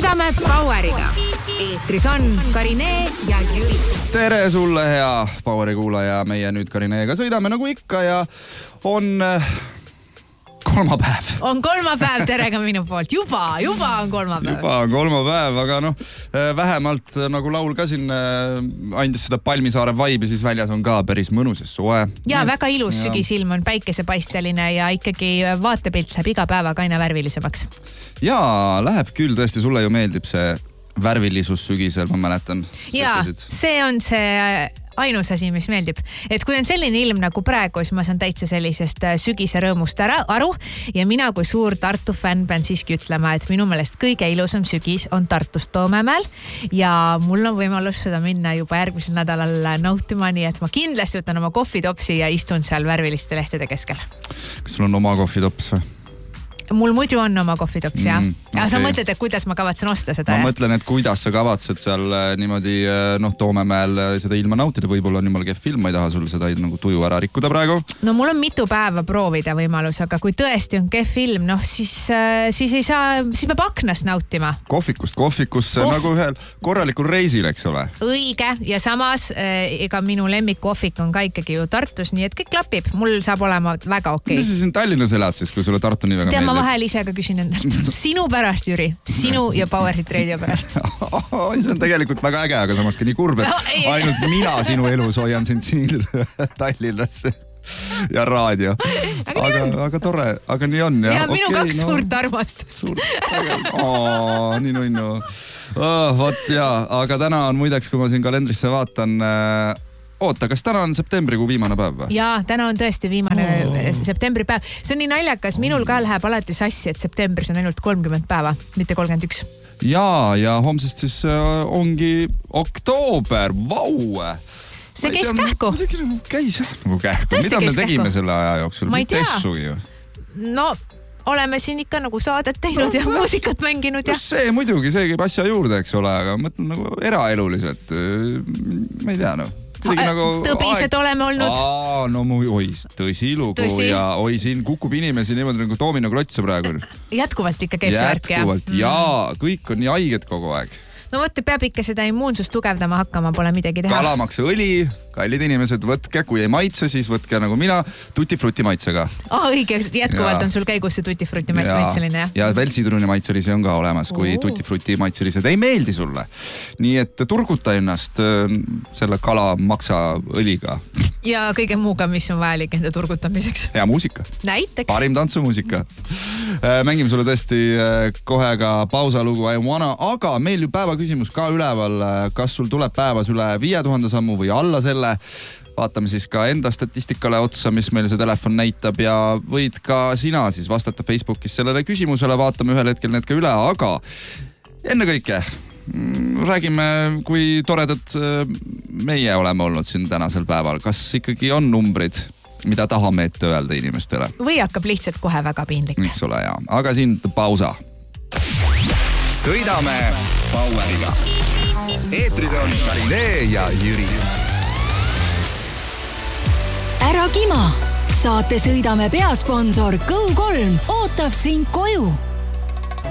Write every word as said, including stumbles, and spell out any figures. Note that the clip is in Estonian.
Sõidame Poweriga. Eetris on Karinee ja Jüri. Tere sulle, hea Poweri kuulaja. Meie nüüd Karineega sõidame nagu ikka ja on kolmapäev. On kolmapäev, tere ka minu poolt. Juba, juba on kolmapäev. Juba on kolmapäev, aga noh, vähemalt nagu laul ka siin andis seda Palmisaare vibe'i, siis väljas on ka päris mõnus ja soe. Ja väga ilus sügisilm on päikesepaisteline ja ikkagi vaatepilt läheb iga päevaga aina värvilisemaks. Ja läheb küll, tõesti, sulle ju meeldib see värvilisus sügisel, ma mäletan. Ja, see on see ainus asi, mis meeldib. Et kui on selline ilm nagu praegu, siis ma saan täitsa sellisest sügise rõõmust ära, aru. Ja mina kui suur Tartu fänn pean siiski ütlema, et minu meelest kõige ilusam sügis on Tartus Toomemäel. Ja mul on võimalus seda minna juba järgmisel nädalal nautima, nii et ma kindlasti võtan oma kohvitopsi ja istun seal värviliste lehtede keskel. Kas sul on oma kohvitops või? Mul muidu on oma kohvitops, jah. Mm, ja okay. Sa mõtled, et kuidas ma kavatsen osta seda? Ma mõtlen, et kuidas sa kavatsed seal niimoodi noh, Toomemäel seda ilma nautida. Võib-olla on niimoodi kehv film, ma ei taha sul seda nagu tuju ära rikkuda praegu. No mul on mitu päeva proovida võimalus, aga kui tõesti on kehv film, noh siis, siis ei saa, siis peab aknast nautima. Kohvikust, kohvikusse Kohv... nagu ühel korralikul reisil, eks ole. Õige, ja samas ega minu lemmik kohvik on ka ikkagi ju Tartus, nii et kõik klapib. Mul saab olema väga okei. Mis sa siin Tallinnas elad siis, kui sulle Tartu nii väga meeldib? Vahel ise ka küsin endalt. Sinu pärast, Jüri. Sinu ja Powerhit Radio pärast. See on tegelikult väga äge, aga samas ka nii kurb, et no, ainult mina sinu elus hoian sind siin Tallinnas ja raadio. Aga, aga, aga tore, aga nii on. Ja, ja minu okay, kaks no, suurt armastust. Suurt, oh, nii nunnu. Oh, võt, ja, aga täna on muideks, kui ma siin kalendrisse vaatan, oota, kas täna on septembrikuu viimane päev või? Jaa, täna on tõesti viimane oh. septembri päev. See on nii naljakas, minul ka läheb alati sassi, et septembris on ainult kolmkümmend päeva, mitte kolmkümmend üks. Jaa, ja homsest siis ongi oktoober, vau! See käis kähku. Käis nagu kähku. Mida me tegime selle aja jooksul? Ma ei tea. Tessugi ju. No, oleme siin ikka nagu saadet teinud no, ja muusikat mänginud. Ja... See muidugi, see käib asja juurde, eks ole, aga mõtlen nagu eraeluliselt. Ma ei tea, noh. Nagu, tõbised oleme olnud. Aa, no mu, oi, tõsilugu tõsi. Ja oi, siin kukub inimesi niimoodi nagu Toomino klotse praegu. Jätkuvalt ikka käib särk, jah? Jätkuvalt, jaa, kõik on nii haiged kogu aeg. No võtte, peab ikka seda immuunsust tugevdama hakkama, pole midagi teha. Kalamakse õli, kallid inimesed, võtke, kui ei maitse, siis võtke nagu mina tutti-frutti maitsega. Ah, õige, jätkuvalt ja. On sul käigus see tutti-frutti maitseline, jah? Ja veel sidruni maitselisi on ka olemas, kui uh. tutti-frutti maitselised ei meeldi sulle. Nii et turguta ennast selle kalamaksa õliga. Ja kõige muuga, mis on vajalik enda turgutamiseks. Ja muusika. Näiteks. Parim tantsumuusika. Mängime sulle tõesti kohe ka pausa lugu I wanna, aga meil ju päeva küsimus ka üleval, kas sul tuleb päevas üle viie tuhande sammu või alla selle. Vaatame siis ka enda statistikale otsa, mis meil see telefon näitab ja võid ka sina siis vastata Facebookis sellele küsimusele, vaatame ühel hetkel need ka üle, aga enne kõike räägime, kui toredad meie oleme olnud siin tänasel päeval. Kas ikkagi on numbrid, mida tahame ette öelda inimestele? Või hakkab lihtsalt kohe väga piinlik? Miks ole, jah. Aga siin pausa. Sõidame Poweriga. Eetris on Karinee ja Jüri. Ära kima. Saate Sõidame peasponsor Go kolm ootab sind koju.